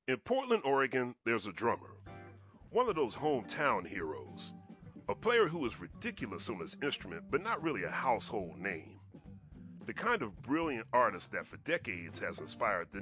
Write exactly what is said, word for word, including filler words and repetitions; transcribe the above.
In Portland, Oregon, there's a drummer, one of those hometown heroes, a player who is ridiculous on his instrument but not really a household name. The kind of brilliant artist that for decades has inspired the